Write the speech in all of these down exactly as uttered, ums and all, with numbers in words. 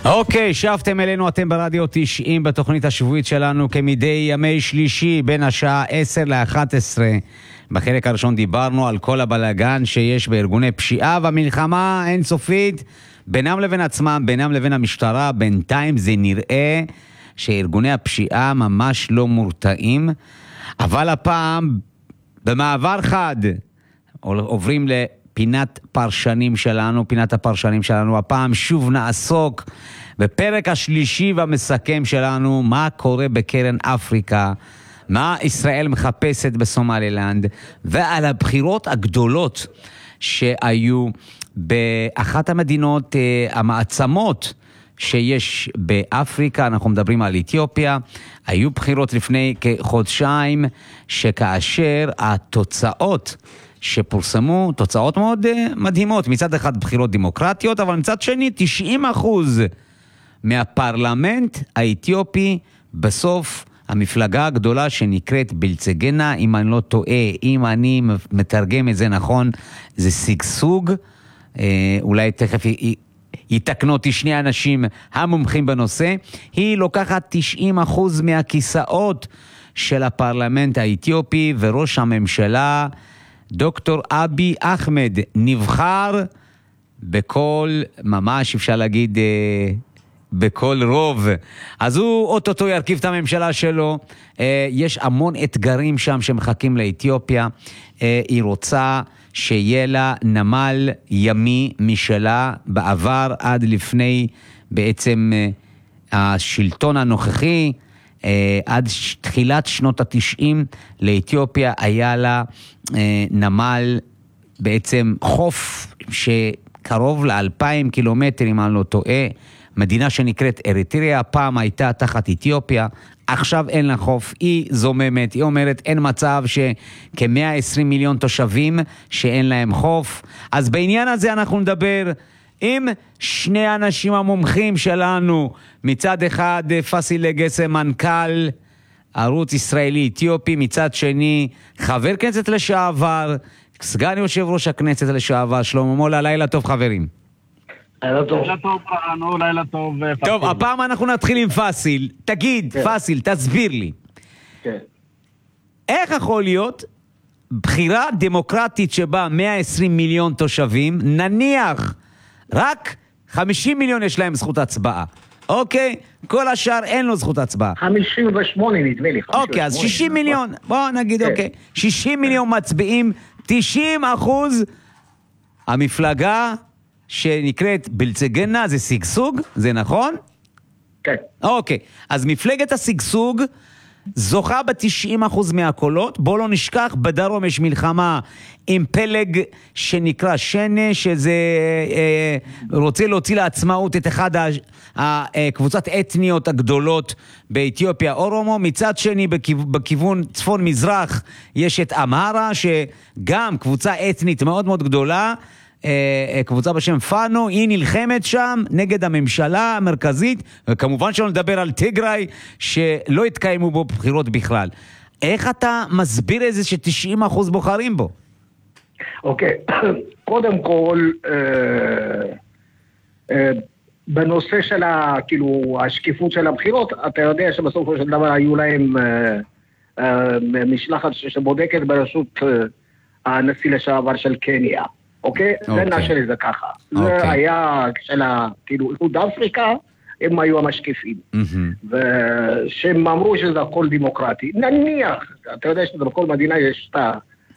אוקיי, שבתם אלינו, אתם ברדיו תשעים בתוכנית השבועית שלנו כמדי ימי שלישי בין השעה עשר לאחת עשרה. בחלק הראשון דיברנו על כל הבלגן שיש בארגוני פשיעה והמלחמה אינסופית בינם לבין עצמם, בינם לבין המשטרה. בינתיים זה נראה שארגוני הפשיעה ממש לא מורתעים, אבל הפעם במעבר חד עוברים לפינת פרשנים שלנו. פינת הפרשנים שלנו הפעם שוב נעסוק בפרק השלישי והמסכם שלנו, מה קורה בקרן אפריקה, מה ישראל מחפשת בסומלילנד, ועל הבחירות הגדולות שהיו באחת המדינות uh, המעצמות שיש באפריקה. אנחנו מדברים על אתיופיה. היו בחירות לפני כחודשיים, שכאשר התוצאות שפורסמו, תוצאות מאוד uh, מדהימות. מצד אחד בחירות דמוקרטיות, אבל מצד שני תשעים אחוז מהפרלמנט האתיופי בסוף המפלגה הגדולה שנקראת בלצגנה, אם אני לא טועה, אם אני מתרגם את זה נכון, זה סגסוג. אה, אולי תכף י, יתקנו אותי שני אנשים המומחים בנושא. היא לוקחת תשעים אחוז מהכיסאות של הפרלמנט האתיופי, וראש הממשלה, דוקטור אבי אחמד, נבחר בכל, ממש אפשר להגיד, אה, בכל רוב. אז הוא אוטוטו ירכיב את הממשלה שלו. אה, יש המון אתגרים שם שמחכים לאתיופיה. אה, היא רוצה שיהיה לה נמל ימי משלה. בעבר עד לפני בעצם אה, השלטון הנוכחי, אה, עד תחילת שנות התשעים לאתיופיה היה לה אה, נמל, בעצם חוף שקרוב לאלפיים קילומטר אם אני לא טועה. מדינה שנקראת אריתריאה, פעם הייתה תחת אתיופיה, עכשיו אין לה חוף, היא זוממת, היא אומרת אין מצב שכ-מאה ועשרים מיליון תושבים שאין להם חוף. אז בעניין הזה אנחנו נדבר עם שני האנשים המומחים שלנו. מצד אחד פסיל לגסה, מנכ"ל ערוץ ישראלי אתיופי, מצד שני חבר כנסת לשעבר, סגן יושב ראש הכנסת לשעבר, שלמה מולה. לילה טוב חברים. לילה טוב. לילה טוב, חנו, לילה טוב. טוב, הפעם אנחנו נתחיל עם פסיל. תגיד, פסיל, תסביר לי. כן. איך יכול להיות בחירה דמוקרטית שבה מאה ועשרים מיליון תושבים, נניח רק חמישים מיליון יש להם זכות הצבעה, אוקיי? כל השאר אין לו זכות הצבעה. חמישים ושמונה נדמה לי. אוקיי, אז שישים מיליון, בואו נגיד, אוקיי. שישים מיליון מצביעים, תשעים אחוז המפלגה שנקראת בלצגנה, זה סגסוג, זה נכון? כן. אוקיי, אז מפלגת הסגסוג זוכה ב-תשעים אחוז מהקולות. בוא לא נשכח, בדרום יש מלחמה עם פלג שנקרא שנה, שזה אה, רוצה להוציא לעצמאות את אחד הקבוצת אתניות הגדולות באתיופיה, אורומו. מצד שני, בכיו, בכיוון צפון מזרח יש את אמהרה, שגם קבוצה אתנית מאוד מאוד גדולה, קבוצה בשם פאנו, היא נלחמת שם נגד הממשלה המרכזית, וכמובן שלא נדבר על טיגריי שלא התקיימו בו בחירות בכלל. איך אתה מסביר איזה ש-תשעים אחוז בוחרים בו? אוקיי, קודם כל בנושא של כאילו השקיפות של הבחירות, אתה יודע שבסופו של דבר היו להם משלחת שבודקת בראשות הנשיא לשעבר של קניה. אוקיי? זה נשאר את זה ככה. זה היה של כאילו איחוד אפריקה, הם היו המשקיפים. ושהם אמרו שזה הכל דמוקרטי. נניח, אתה יודע שבכל מדינה יש את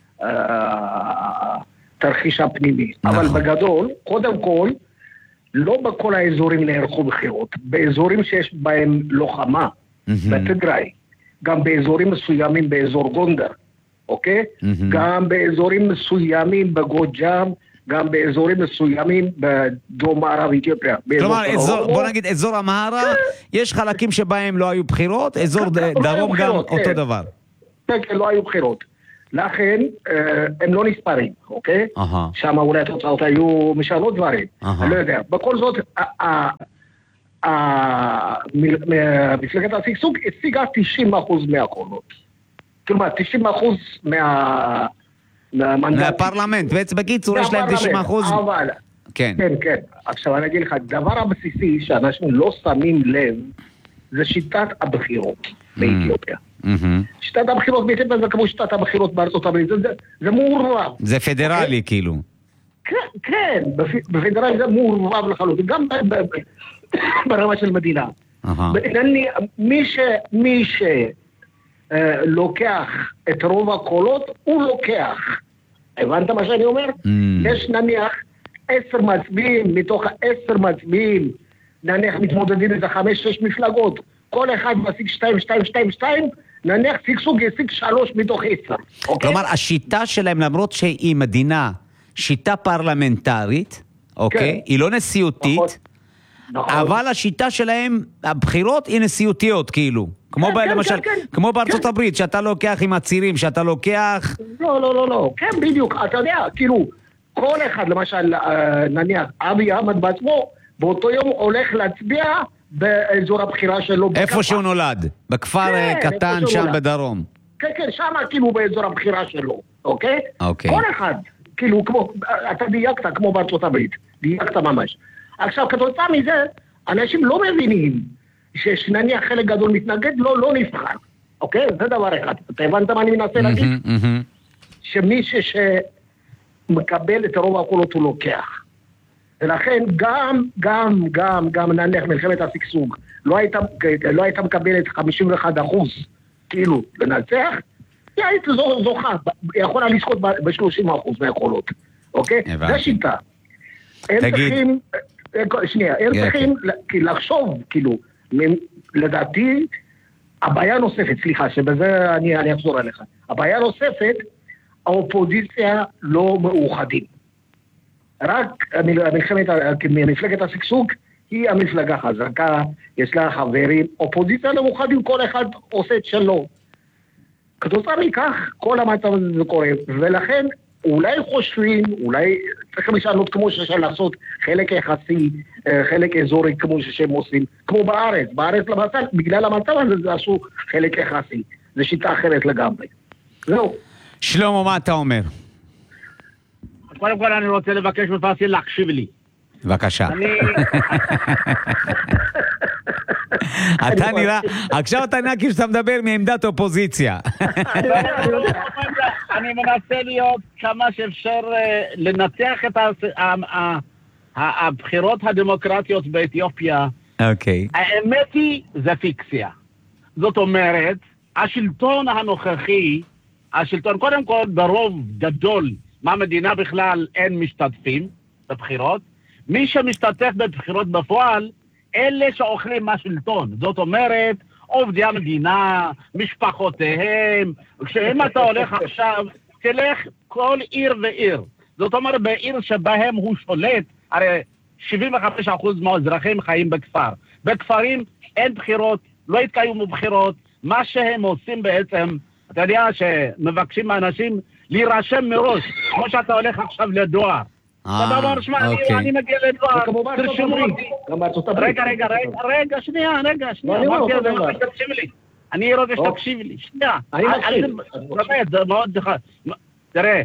התרחיש הפנימי. אבל בגדול, קודם כל, לא בכל האזורים נערכו בחירות. באזורים שיש בהם לוחמה, בטיגריי, גם באזורים מסוימים באזור גונדר. אוקיי? גם באזורים מסוימים בגוג'אם, גם באזורים מסוימים בדרום מערב אתיופיה. כלומר, בוא נגיד, אזור אמהרה, יש חלקים שבהם לא היו בחירות, אזור דרום גם אותו דבר. כן, לא היו בחירות. לכן, הם לא נספרים, אוקיי? שם אולי התוצאות היו משנות דברים. אני לא יודע. בכל זאת, מפלגת הסגסוג השיגה תשעים אחוז מהקולות. כלומר, תשעים אחוז מה... מהפרלמנט, בעצם בקיצור יש להם תשעים אחוז. אבל כן. כן, כן. עכשיו אני אגיד לך, הדבר הבסיסי שאנשים לא שמים לב, זה שיטת הבחירות באתיופיה. שיטת הבחירות באתיופיה זה כמו שיטת הבחירות בארצות הברית, זה מעורבב. זה פדרלי כאילו. כן, כן, בפדרלי זה מעורבב לחלוטין, גם ברמה של מדינה. מי שלוקח את רוב הקולות, הוא לוקח. הבנת מה שאני אומר? יש נניח עשר מצביעים, מתוך העשר מצביעים, נניח מתמודדים איזה חמש, שש מפלגות, כל אחד משיג שתיים, שתיים, שתיים, שתיים, נניח סגסוג ישיג שלוש מתוך עשר. כלומר, השיטה שלהם, למרות שהיא מדינה, שיטה פרלמנטרית, אוקיי? היא לא נשיאותית, אבל השיטה שלהם, הבחירות היא נשיאותיות, כאילו. כמו למשל, כמו בארצות הברית, שאתה לוקח עם הצירים, שאתה לוקח... לא, לא, לא, לא. כן, בדיוק. אתה יודע, כאילו, כל אחד, למשל, נניח, אבי אהמד בעצמו, באותו יום הולך להצביע באזור הבחירה שלו. איפה שהוא נולד, בכפר קטן שם בדרום. כן, כן, שם כאילו באזור הבחירה שלו, אוקיי? כל אחד, כאילו, כמו, אתה דייקת כמו בארצות הברית, דייקת ממש. עכשיו, כתוצאה מזה, אנשים לא מבינים שנניח חלק גדול מתנגד, לא, לא נבחר, אוקיי? זה דבר אחד. אתה הבנת מה אני מנסה להגיד? שמי שמקבל את רוב הקולות הוא לוקח. ולכן גם, גם, גם, גם נניח מלחמת הסגסוג, לא הייתה, לא הייתה מקבלת חמישים ואחד אחוז, כאילו, לנצח, היא הייתה זוכה, יכולה לזכות ב-שלושים אחוז מהקולות, אוקיי? זה שיטה. הם צריכים, שנייה, הם צריכים לחשוב, כאילו, לדעתי, הבעיה נוספת, סליחה, שבזה אני, אני אחזור עליך, הבעיה נוספת, האופוזיציה לא מאוחדים. רק מלחמת, מפלגת הסגסוג היא המפלגה חזקה, יש לה חברים, אופוזיציה לא מאוחדים, כל אחד עושה את שלו. כתוצאה מכך, כל המצב הזה זה קורה, ולכן אולי חושבים, אולי צריכים לשנות כמו ששל לעשות חלק יחסי, חלק אזורי כמו שהם עושים, כמו בארץ, בארץ למצב, בגלל המצב הזה זה עשו חלק יחסי, זה שיטה אחרת לגמרי. זהו. שלמה, מה אתה אומר? קודם כל אני רוצה לבקש מפסיל להקשיב לי. בבקשה. אתה נראה, עכשיו אתה נראה כאילו שאתה מדבר מעמדת אופוזיציה. אני מנסה להיות כמה שאפשר לנצח את הבחירות הדמוקרטיות באתיופיה. אוקיי. האמת היא, זה פיקסיה. זאת אומרת, השלטון הנוכחי, השלטון קודם כל ברוב גדול, מה מדינה בכלל אין משתתפים בבחירות, מי שמשתתף בבחירות בפועל, אלה שאוכלים מהשלטון. זאת אומרת, עובדי המדינה, משפחותיהם. כשאם אתה הולך עכשיו, תלך כל עיר ועיר. זאת אומרת, בעיר שבהם הוא שולט, הרי שבעים וחמישה אחוז מהאזרחים חיים בכפר. בכפרים אין בחירות, לא התקיימו בחירות. מה שהם עושים בעצם, אתה יודע שמבקשים מאנשים להירשם מראש, כמו שאתה הולך עכשיו לדואר. אתה אומר, שמע, אני מגיע לדואר, תרשמו אותי. רגע, רגע, רגע, שנייה, רגע, שנייה. אני רוצה שתקשיב לי, שנייה. אני מקשיב. באמת, זה מאוד... תראה,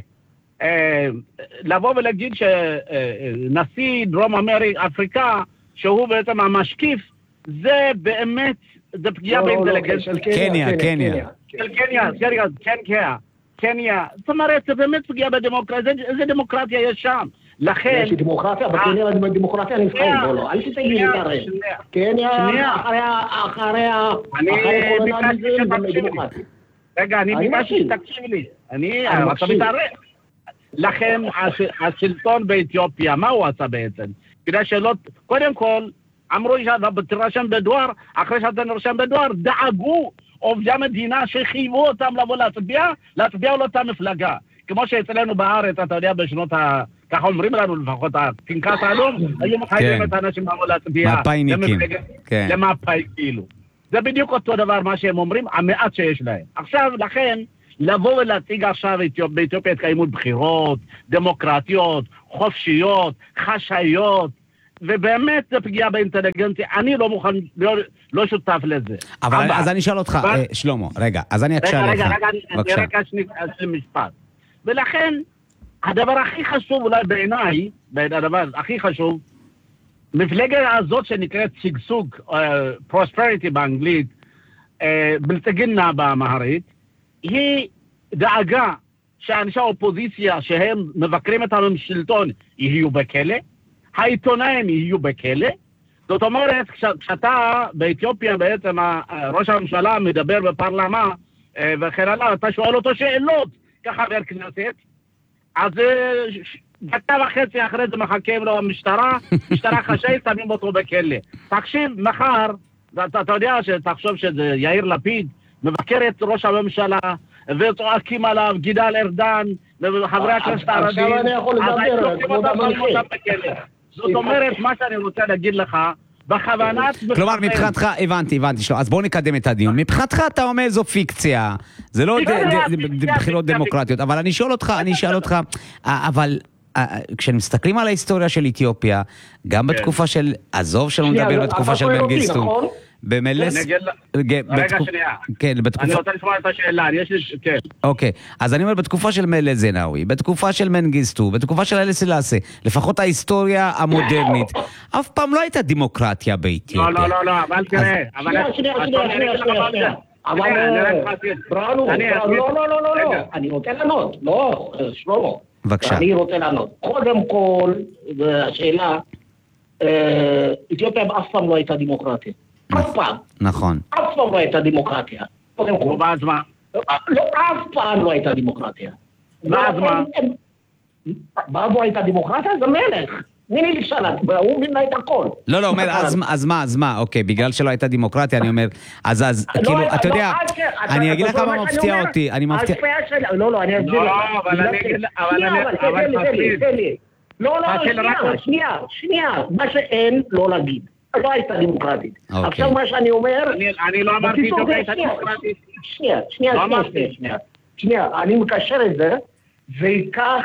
לבוא ולהגיד שנשיא דרום אפריקה, שהוא בעצם המשקיף, זה באמת, זה פגיעה באינטליגנציה. קניה, קניה. של קניה, כן, כן. קניה, זאת אומרת, זה באמת פגיעה בדמוקרטיה, איזה דמוקרטיה יש שם? לכן... יש דמוקרטיה, בקניה הדמוקרטיה נבחרים, בוא לא, אל תתגיד לי כרגע. קניה, אחריה, אחריה דמוקרטיה. רגע, אני ביקשתי שתקשיב לי. אני, אתה מתערב. לכן, השלטון באתיופיה, מה הוא עשה בעצם? כדי שלא, קודם כל, אמרו שאתה תרשם בדואר, אחרי שאתה נרשם בדואר, דאגו עובדי המדינה שחייבו אותם לבוא להצביע, להצביע על אותה מפלגה. כמו שאצלנו בארץ, אתה יודע, בשנות ה... ככה אומרים לנו לפחות, הפנקס האדום, היו מחייבים את האנשים לבוא להצביע. מפאיניקים. למפאי, כאילו. זה בדיוק אותו דבר מה שהם אומרים, המעט שיש להם. עכשיו, לכן, לבוא ולהציג עכשיו באתיופיה התקיימות בחירות, דמוקרטיות, חופשיות, חשאיות, ובאמת זה פגיעה באינטליגנציה, אני לא מוכן, לא, לא שותף לזה. אבל, אבל אז אני אשאל אותך, אבל... אה, שלמה, רגע, אז אני אקשה לך. רגע, רגע, רגע, אני רק אשלים משפט. ולכן, הדבר הכי חשוב אולי בעיניי, הדבר הכי חשוב, מפלגה הזאת שנקראת שגשוג, פרוספריטי באנגלית, בלצגינה באמהרית, היא דאגה שאנשי האופוזיציה שהם מבקרים את הממשלתון יהיו בכלא, העיתונאים יהיו בכלא. זאת אומרת, כשאתה באתיופיה בעצם ראש הממשלה מדבר בפרלמה וכן הלאה, אתה שואל אותו שאלות כחבר כנסת, אז דקה וחצי אחרי זה מחכים לו המשטרה, משטרה חשאית, שמים אותו בכלא. תקשיב, מחר, אתה, אתה יודע שתחשוב שזה יאיר לפיד, מבקר את ראש הממשלה, וצועקים עליו, גידל ארדן, וחברי הכנסת הערבים, עכשיו אני יכול לדבר, כבוד המנחה. זאת אומרת, מה שאני רוצה להגיד לך, בכוונת... כלומר, מבחינתך, הבנתי, הבנתי, שלא. אז בואו נקדם את הדיון. מבחינתך אתה אומר זו פיקציה, זה לא בחירות דמוקרטיות, אבל אני שואל אותך, אני אשאל אותך, אבל כשמסתכלים על ההיסטוריה של אתיופיה, גם בתקופה של, עזוב שלא נדבר בתקופה של מנגיסטו, במלס... רגע שנייה, אני רוצה לשמוע את השאלה, יש לי... כן. אוקיי, אז אני אומר, בתקופה של מלס זנאוי, בתקופה של מנגיסטו, בתקופה של אלה סלאסי, לפחות ההיסטוריה המודרנית, אף פעם לא הייתה דמוקרטיה באתיופיה. לא, לא, לא, לא, אבל תראה, אבל... שנייה, שנייה, שנייה, שנייה. אבל... בראנו, לא, לא, לא, לא, אני רוצה לענות, לא, שלמה. בבקשה. אני רוצה לענות. קודם כל, השאלה, אתיופיה אף פעם לא הייתה דמוקרטיה. אף פעם. נכון. אף פעם לא הייתה דמוקרטיה. קודם כל. ואז מה? לא, אף פעם לא הייתה דמוקרטיה. ואז מה? ואז לא הייתה דמוקרטיה? זה מלך. מי לי שלט? הוא מינה את הכל. לא, לא, אומר, אז מה, אז מה? אוקיי, בגלל שלא הייתה דמוקרטיה, אני אומר, אז, אז, כאילו, אתה יודע, אני אגיד לך מה מפתיע אותי, אני מפתיע... לא, לא, אני אסביר לך. לא, אבל אני אגיד לך, אבל אני... לא, לא, שנייה, שנייה, שנייה, מה שאין לא להגיד. לא הייתה דמוקרטית. עכשיו מה שאני אומר... אני לא אמרתי שזה הייתה דמוקרטית. שנייה, שנייה, שנייה, שנייה, אני מקשר את זה, ויקח...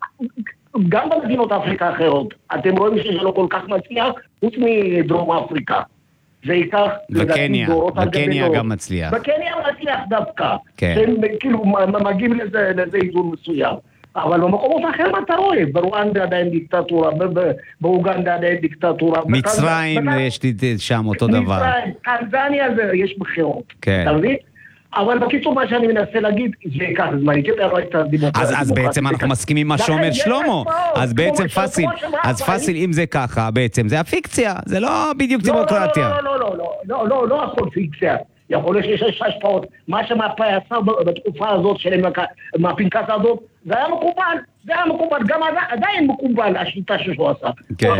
גם במדינות אפריקה אחרות, אתם רואים שזה לא כל כך מצליח, חוץ מדרום אפריקה. זה ייקח... וקניה, וקניה גם מצליח. וקניה מצליח דווקא. כן. הם כאילו מגיעים לזה איזון מסוים. אבל במקומות אחרים אתה רואה, ברואנדה עדיין דיקטטורה, באוגנדה עדיין דיקטטורה. מצרים יש שם אותו דבר. מצרים, טנזניה יש בחירות. כן. אתה מבין? אבל בקיצור מה שאני מנסה להגיד, זה ייקח זמן, אתיופיה לא הייתה דמוקרטיה. אז בעצם אנחנו מסכימים מה שאומר שלמה. אז בעצם פאסיל, אז פאסיל אם זה ככה, בעצם זה הפיקציה, זה לא בדיוק דמוקרטיה. לא, לא, לא, לא, לא, לא, לא הכל פיקציה. יכול להיות שיש השפעות. מה שמאפי עשה בתקופה הזאת של מהפנקס הזאת, זה היה מקובל, זה היה מקובל, גם עדיין מקובל השיטה שהוא עשה. כן.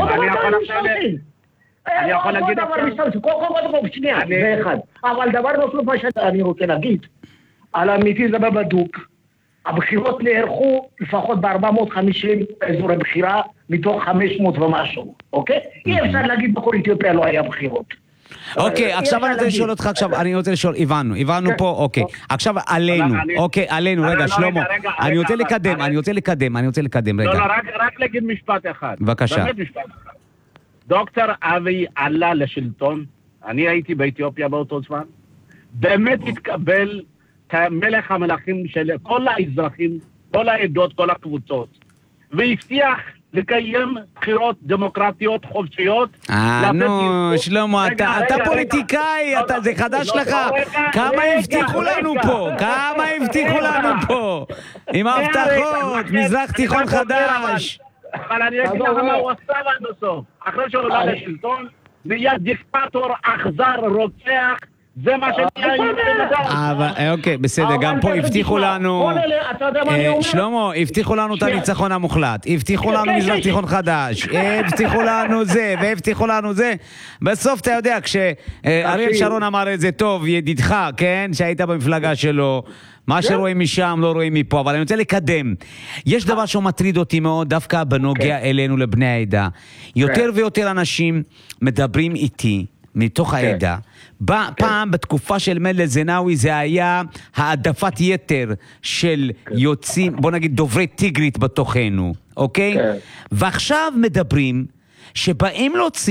אני יכול להגיד את זה. כל כל כל שנייה, זה אחד. אבל דבר נוסף מה שאני רוצה להגיד, על האמיתי זה בבדוק. הבחירות נערכו לפחות ב-ארבע מאות וחמישים אזורי בחירה, מתוך חמש מאות ומשהו, אוקיי? אי אפשר להגיד בכל אתיופיה לא היה בחירות. אוקיי, עכשיו אני רוצה לשאול אותך, עכשיו אני רוצה לשאול, הבנו, הבנו פה, אוקיי. עכשיו עלינו, אוקיי, עלינו, רגע, שלמה, אני רוצה לקדם, אני רוצה לקדם, אני רוצה לקדם, רגע. לא, לא, רק להגיד משפט אחד. בבקשה. דוקטור אבי עלה לשלטון, אני הייתי באתיופיה באותו זמן, באמת התקבל כמלך המלכים של כל האזרחים, כל העדות, כל הקבוצות, והבטיח לקיים בחירות דמוקרטיות חופשיות. אה, נו, שלמה, אתה פוליטיקאי, זה חדש לך. כמה הבטיחו לנו פה? כמה הבטיחו לנו פה? עם ההבטחות, מזרח תיכון חדש. אבל אני אגיד לך מה הוא עשה עד הסוף. אחרי שהוא עולה לשלטון, נהיה דיקטטור, אכזר, רוצח, זה מה שנהיה אבל, אוקיי, בסדר, גם פה הבטיחו לנו, שלמה, הבטיחו לנו את הניצחון המוחלט, הבטיחו לנו מזרח תיכון חדש, הבטיחו לנו זה, והבטיחו לנו זה. בסוף אתה יודע, כשאריאל שרון אמר את זה טוב, ידידך, כן, שהיית במפלגה שלו, מה שרואים משם לא רואים מפה, אבל אני רוצה לקדם. יש דבר שהוא מטריד אותי מאוד, דווקא בנוגע אלינו לבני העדה. יותר ויותר אנשים מדברים איתי, מתוך העדה. פעם בתקופה של מלך זנאוי זה היה העדפת יתר של יוצאים, בוא נגיד דוברי טיגרית בתוכנו, אוקיי? ועכשיו מדברים שבאים להוציא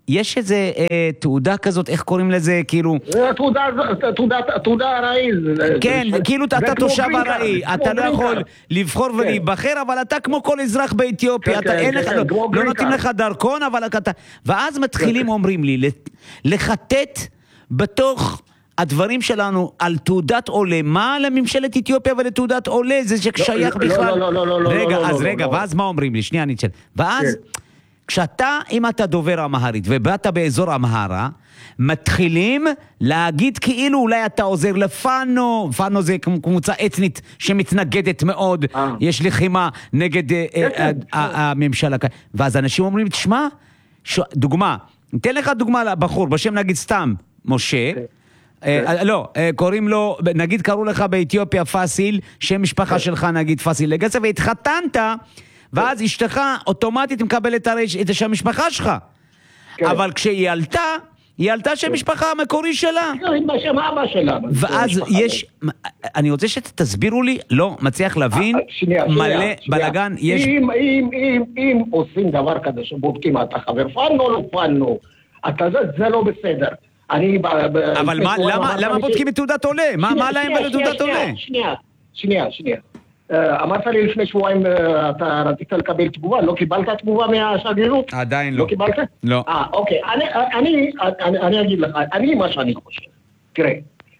יש איזה אה, תעודה כזאת, איך קוראים לזה, כאילו... תעודה, תעודה, תעודה ארעי. כן, כאילו אתה תושב ארעי, אתה לא יכול לבחור ולהיבחר, אבל אתה כמו כל אזרח באתיופיה, אתה אין לך, לא נותנים לך דרכון, אבל אתה... ואז מתחילים, אומרים לי, לחטט בתוך... הדברים שלנו על תעודת עולה, מה לממשלת אתיופיה ולתעודת עולה? זה ששייך בכלל... לא, לא, לא, לא. רגע, אז רגע, ואז מה אומרים לי? שנייה, אני אצל. ואז, כשאתה, אם אתה דובר אמהרית, ובאת באזור אמהרה, מתחילים להגיד כאילו אולי אתה עוזר לפאנו, פאנו זה קבוצה אתנית שמתנגדת מאוד, יש לחימה נגד הממשלה. ואז אנשים אומרים, תשמע, דוגמה, ניתן לך דוגמה לבחור, בשם נגיד סתם, משה, לא, קוראים לו, נגיד קראו לך באתיופיה פאסיל, שם משפחה שלך נגיד פאסיל לגסה, והתחתנת, ואז אשתך אוטומטית מקבלת את השם משפחה שלך. אבל כשהיא עלתה, היא עלתה שם משפחה המקורי שלה. בשם אבא שלה. ואז יש, אני רוצה שתסבירו לי, לא מצליח להבין, מלא בלגן, יש... אם עושים דבר כזה שבודקים, אתה חבר פאנו או לא פאנו, זה לא בסדר. אבל למה בודקים את תעודת עולה? מה להם ולתעודת עולה? שנייה, שנייה, שנייה. אמרת לי לפני שבועיים, אתה רצית לקבל תגובה, לא קיבלת תגובה מהשגרירות? עדיין לא. לא קיבלת? לא. אה, אוקיי, אני אגיד לך, אני מה שאני חושב. תראה,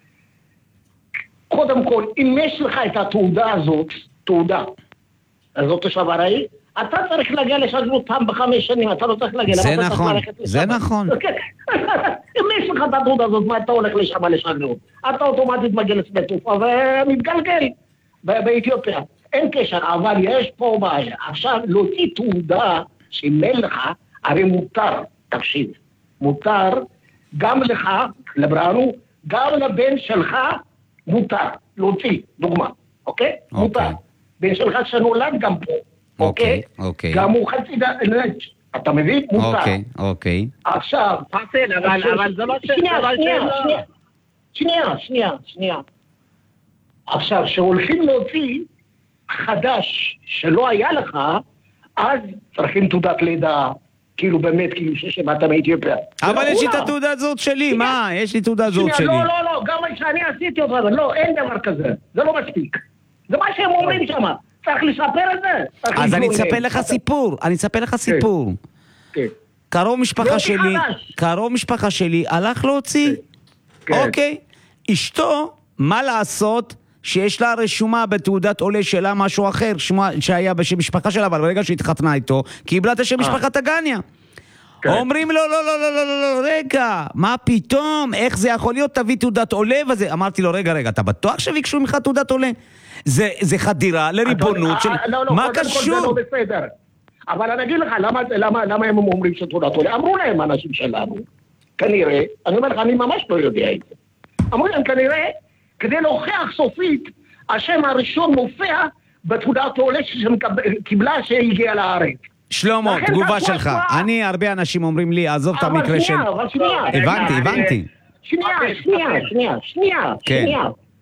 קודם כל, אם יש לך את התעודה הזאת, תעודה, הזאת תושב ארעי, אתה צריך להגיע לשגרירות פעם בחמש שנים, אתה לא צריך להגיע. זה נכון, זה נכון. אם יש לך את התעודה הזאת, מה אתה הולך לשם לשגרירות? אתה אוטומטית מגיע לשדה תעופה ומתגלגל באתיופיה. אין קשר, אבל יש פה בעיה. עכשיו, להוציא תעודה שאם אין לך, הרי מותר, תקשיב, מותר גם לך, לברנו, גם לבן שלך מותר, להוציא, דוגמה, אוקיי? מותר. בן שלך שנולד גם פה. אוקיי, אוקיי. גם הוא חצי דעת, אתה מבין? מותר. אוקיי, אוקיי. עכשיו, פאסיל, אבל זה לא ש... שנייה, שנייה, שנייה, שנייה, שנייה. עכשיו, שהולכים להוציא חדש שלא היה לך, אז צריכים תעודת לידה, כאילו באמת, כאילו ששמעת מאתיופיה. אבל יש לי את התעודה הזאת שלי, מה? יש לי תעודה הזאת שלי. לא, לא, לא, גם שאני עשיתי אותה, לא, אין דבר כזה. זה לא מספיק. זה מה שהם אומרים שם. צריך לספר את זה. אז אני אספר לך סיפור, אני אספר לך סיפור. קרוב משפחה שלי, קרוב משפחה שלי, הלך להוציא. אוקיי. אשתו, מה לעשות שיש לה רשומה בתעודת עולה שלה משהו אחר, שהיה בשם משפחה שלה, אבל ברגע שהתחתנה איתו, קיבלה את השם משפחת הגניה. אומרים לו, לא, לא, לא, לא, לא, רגע, מה פתאום, איך זה יכול להיות, תביא תעודת עולה וזה, אמרתי לו, רגע, רגע, אתה בטוח שביקשו ממך תעודת עולה? זה, זה חדירה לריבונות של... לא, לא, מה קשור? זה לא בסדר. אבל אני אגיד לך, למה, למה, למה הם אומרים שתעודת עולה? אמרו להם אנשים שלנו, כנראה, אני אומר לך, אני ממש לא יודע את זה. אמרו להם כנראה, כדי להוכיח סופית, השם הראשון מופיע בתעודת עולה שקיבלה שהגיעה לארץ. שלמה, תגובה שלך. אני, הרבה אנשים אומרים לי, עזוב את המקרה של... אבל שנייה, הבנתי, הבנתי. שנייה, שנייה, שנייה, שנייה, שנייה.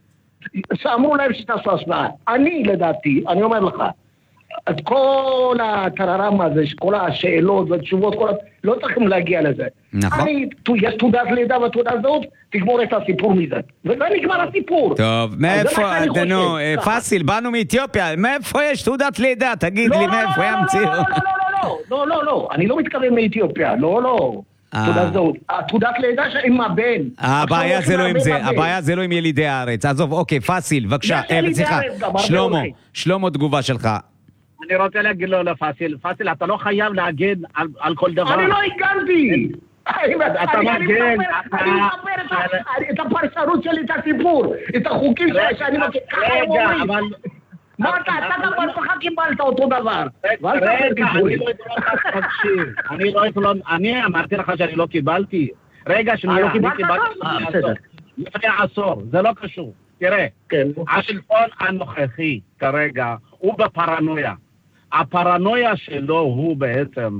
שאמרו להם שתעשו השוואה. אני, לדעתי, אני אומר לך, את כל הטררם הזה, כל השאלות והתשובות, לא צריכים להגיע לזה. נכון. יש תעודת לידה ותעודת זהות, תגמור את הסיפור מזה. וזה נגמר הסיפור. טוב, מאיפה, נו, פאסיל, באנו מאתיופיה, מאיפה יש תעודת לידה? תגיד לי, מאיפה ימציאו? לא, לא, לא, לא, לא, אני לא מתכוון מאתיופיה, לא, לא. תעודת זהות. תעודת לידה עם הבן. הבעיה זה לא עם זה, הבעיה זה לא עם ילידי הארץ. עזוב, אוקיי, פאסיל, בבקשה, סליחה, שלמה, שלמה, תגובה שלך. אני רוצה להגיד לו לפאסיל, פאסיל, אתה לא חייב להגן על כל דבר. אני לא הגנתי. אתה מגן. אני מספר את הפרשנות שלי, את הסיפור, את החוקים שאני מכיר. רגע, אבל... מה אתה, אתה גם בעצמך קיבלת אותו דבר. רגע, אני לא תקשיב. אני לא אתלון, אני אמרתי לך שאני לא קיבלתי. רגע, שנייה, אני קיבלתי לפני עשור, זה לא קשור. תראה, השלטון הנוכחי כרגע הוא בפרנויה. הפרנויה שלו הוא בעצם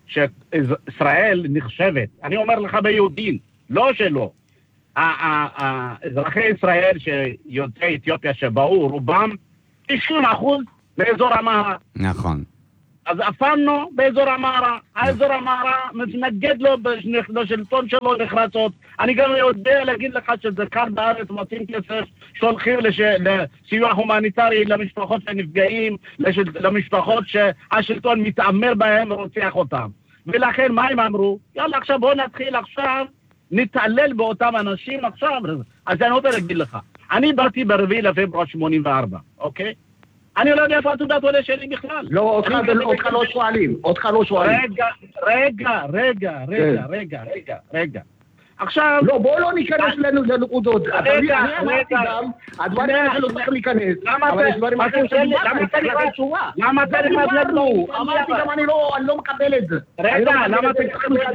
שישראל נחשבת, אני אומר לך ביהודים, לא שלו. אזרחי ישראל שיוצאי אתיופיה שבאו, רובם תשעים אחוז באזור המהרה. נכון. אז אפנו באזור המערה, האזור המערה מתנגד לו בשלטון שלו נחרצות. אני גם יודע להגיד לך שזה כאן בארץ מוצאים כסף שהולכים לסיוע הומניטרי למשפחות שנפגעים, למשפחות שהשלטון מתאמר בהם ורוצח אותם. ולכן מה הם אמרו? יאללה עכשיו בוא נתחיל עכשיו, נתעלל באותם אנשים עכשיו. אז אני רוצה להגיד לך, אני באתי ברביעי לפברואר שמונים וארבע, אוקיי? אני לא יודע איפה התעודת עולה שלי בכלל. לא, אותך לא שואלים, אותך לא שואלים. רגע, רגע, רגע, רגע, רגע, רגע, רגע. עכשיו... לא, בואו לא ניכנס לנו לנקודות. רגע, אני אמרתי גם, הדברים האלה לא צריך להיכנס. למה אתה... למה אתה למה אתה דיברנו? אמרתי גם אני לא מקבל את זה. רגע, למה אתה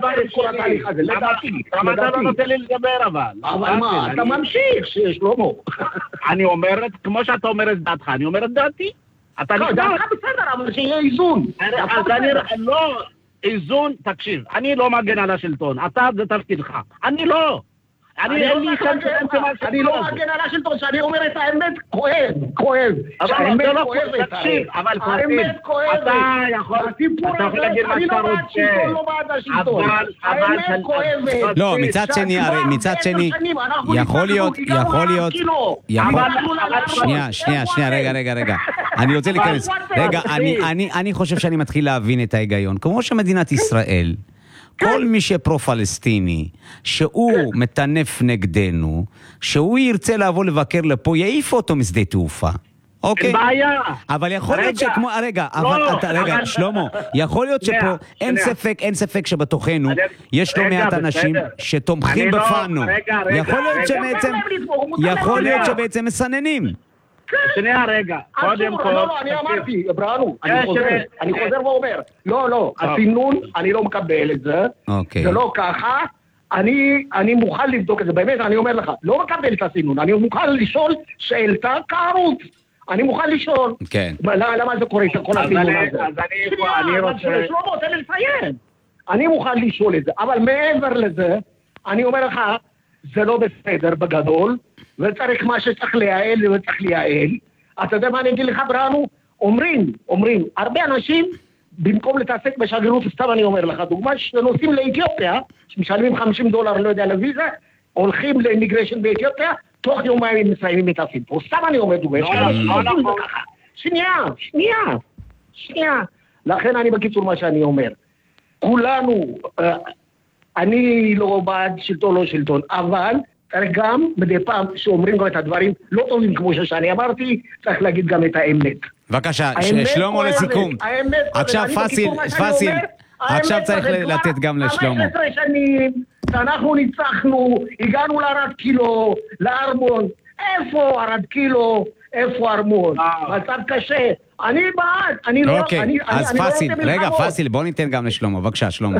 למה אתה לא נותן לי לדבר אבל? אבל מה, אתה ממשיך, שלמה. אני אומר, כמו שאתה אומר את דעתך, אני אומר את דעתי. אתה לא, דעתך בסדר, אבל שיהיה איזון. אז אני לא... איזון, תקשיב, אני לא מגן על השלטון, אתה זה תפקידך, אני לא. אני לא מגן על השלטון, שאני אומר את האמת כואב, כואב. האמת כואבת, תקשיב, אבל האמת כואבת. אתה יכול להגיד מה שאתה רוצה. אני לא בעד השלטון, האמת כואבת. לא, מצד שני, הרי מצד שני, יכול להיות, יכול להיות, שנייה, שנייה, שנייה, רגע, רגע, רגע. אני רוצה להיכנס. רגע, אני חושב שאני מתחיל להבין את ההיגיון. כמו שמדינת ישראל, כל מי שפרו-פלסטיני, שהוא מטנף נגדנו, שהוא ירצה לבוא לבקר לפה, יעיף אותו משדה תעופה. אוקיי? אין בעיה. אבל יכול להיות שכמו, רגע, רגע, שלמה, יכול להיות שפה, אין ספק, אין ספק שבתוכנו, יש לא מעט אנשים שתומכים בפנו. יכול להיות שבעצם, יכול להיות שבעצם מסננים. שנייה רגע, קודם כל... לא, לא, אני אמרתי, אברנו, אני חוזר ואומר, לא, לא, הסינון, אני לא מקבל את זה, זה לא ככה, אני מוכן לבדוק את זה, באמת, אני אומר לך, לא מקבל את הסינון, אני מוכן לשאול שאלתה כערוץ, אני מוכן לשאול, למה זה קורה שכל הסינון הזה? אז אני רוצה... שלמה, תן לי לציין, אני מוכן לשאול את זה, אבל מעבר לזה, אני אומר לך, זה לא בסדר בגדול, וצריך מה שצריך לייעל וצריך לייעל. אתה יודע מה אני אגיד לך בראנו? אומרים, אומרים, הרבה אנשים, במקום להתעסק בשגרירות, סתם אני אומר לך, דוגמה, שנוסעים לאתיופיה, שמשלמים חמישים דולר, לא יודע, לוויזה, הולכים לאימיגריישן באתיופיה, תוך יומיים מסיימים את הסיפור. סתם אני אומר דוגמה, שנייה, שנייה, שנייה. לכן אני בקיצור מה שאני אומר. כולנו, אני לא בעד שלטון, לא שלטון, אבל גם מדי פעם שאומרים גם את הדברים לא טובים כמו שאני אמרתי, צריך להגיד גם את האמת. בבקשה, שלמה לסיכום. עכשיו פסיל, פסיל, עכשיו צריך לתת גם לשלמה. חמש עשרה שנים, אנחנו ניצחנו, הגענו לארד קילו, לארמון, איפה ארד קילו, איפה ארמון? מצב קשה. אני בעד, אני לא... אוקיי, אז פסיל, רגע, פסיל, בוא ניתן גם לשלמה, בבקשה, שלמה.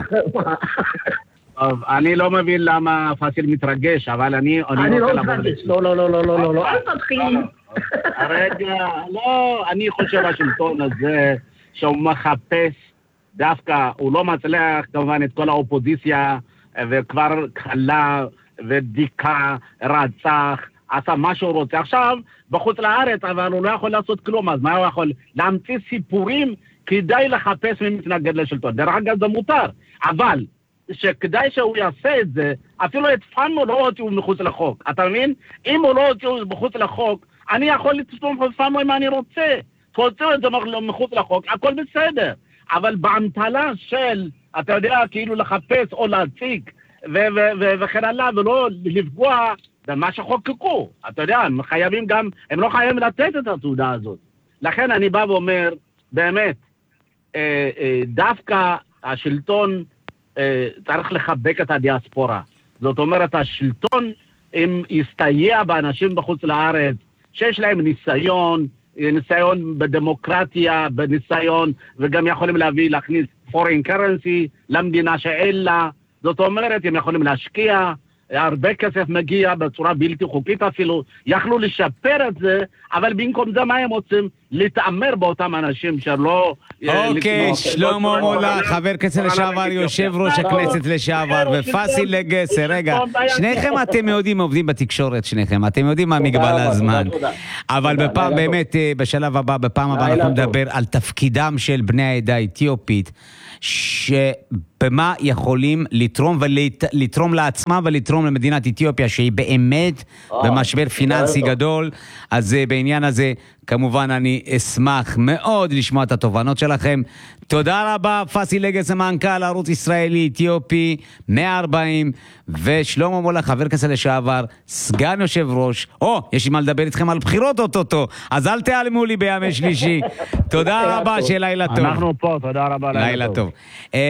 טוב, אני לא מבין למה פסיל מתרגש, אבל אני... אני לא מתרגש, לא, לא, לא, לא, לא, לא, אל תתחיל. רגע, לא, אני חושב השלטון הזה, שהוא מחפש, דווקא, הוא לא מצליח כמובן את כל האופוזיציה, וכבר חלה ודיכה, רצח, עשה מה שהוא רוצה. עכשיו, בחוץ לארץ, אבל הוא לא יכול לעשות כלום, אז מה הוא יכול? להמציא סיפורים כדאי לחפש מי מתנגד לשלטון. דרך אגב זה מותר, אבל... שכדאי שהוא יעשה את זה, אפילו את פנו לא הוציאו מחוץ לחוק, אתה מבין? אם הוא לא הוציאו מחוץ לחוק, אני יכול לצפות פנו אם אני רוצה, תוציאו את זה מחוץ לחוק, הכל בסדר, אבל באמתלה של, אתה יודע, כאילו לחפש או להציג, וכן הלאה, ולא לפגוע במה שחוקקו, אתה יודע, הם חייבים גם, הם לא חייבים לתת את התעודה הזאת, לכן אני בא ואומר, באמת, דווקא השלטון, צריך לחבק את הדיאספורה. זאת אומרת, השלטון, אם יסתייע באנשים בחוץ לארץ, שיש להם ניסיון, ניסיון בדמוקרטיה, בניסיון, וגם יכולים להביא, להכניס foreign currency למדינה שאין לה, זאת אומרת, הם יכולים להשקיע, הרבה כסף מגיע בצורה בלתי חוקית אפילו, יכלו לשפר את זה, אבל במקום זה מה הם רוצים? להתאמר באותם אנשים שלא... אוקיי, שלמה מולה, חבר כנסת לשעבר, יושב ראש הכנסת לשעבר, ופסיל לגסר, רגע, שניכם אתם יודעים, עובדים בתקשורת שניכם, אתם יודעים מה מגבלה הזמן, אבל בפעם, באמת, בשלב הבא, בפעם הבאה אנחנו נדבר על תפקידם של בני העדה האתיופית, שבמה יכולים לתרום ולתרום לעצמה ולתרום למדינת אתיופיה שהיא באמת במשבר פיננסי גדול. אז בעניין הזה כמובן אני אשמח מאוד לשמוע את התובנות שלכם. תודה רבה, פסיל לגסר, מנכ"ל ערוץ ישראלי אתיופי מאה וארבעים, ושלמה מולה, חבר כנסת לשעבר, סגן יושב ראש. או, יש לי מה לדבר איתכם על בחירות אוטוטו, אז אל תיעלמו לי בימי שלישי. תודה רבה, שיהיה לילה טוב. אנחנו פה, תודה רבה. לילה טוב.